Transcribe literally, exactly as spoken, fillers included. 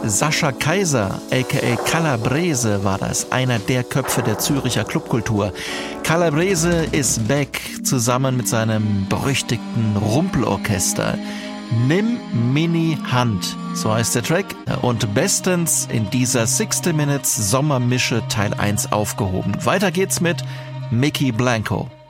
Sascha Kaiser, aka Calabrese, war das, einer der Köpfe der Züricher Clubkultur. Calabrese ist back, zusammen mit seinem berüchtigten Rumpelorchester. Nimm Mini Hand, so heißt der Track, und bestens in dieser sixty Minutes Sommermische Teil eins aufgehoben. Weiter geht's mit Mickey Blanco.